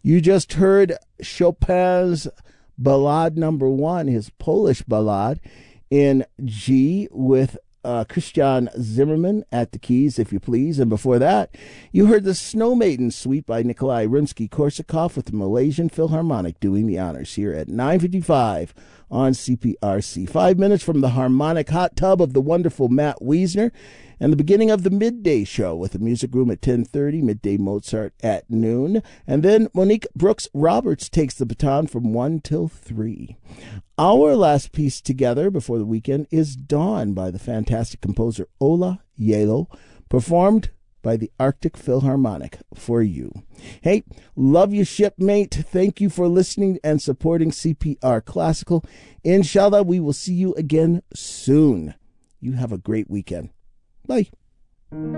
You just heard Chopin's Ballade number 1, his Polish ballade, in G with Christian Zimmerman at the keys, if you please. And before that, you heard the Snow Maiden Suite by Nikolai Rimsky-Korsakov with the Malaysian Philharmonic doing the honors here at 9:55 on CPRC. 5 minutes from the harmonic hot tub of the wonderful Matt Wiesner, and the beginning of the midday show with the music room at 10:30, midday Mozart at noon. And then Monique Brooks Roberts takes the baton from 1 till 3. Our last piece together before the weekend is Dawn by the fantastic composer Ola Yelo, performed by the Arctic Philharmonic for you. Hey, love you, shipmate. Thank you for listening and supporting CPR Classical. Inshallah, we will see you again soon. You have a great weekend. Bye.